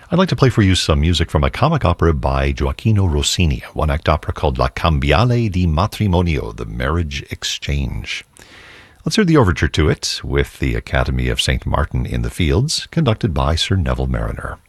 I'd like to play for you some music from a comic opera by Gioacchino Rossini, a one-act opera called La Cambiale di Matrimonio, The Marriage Exchange. Let's hear the overture to it with the Academy of St. Martin in the Fields, conducted by Sir Neville Mariner.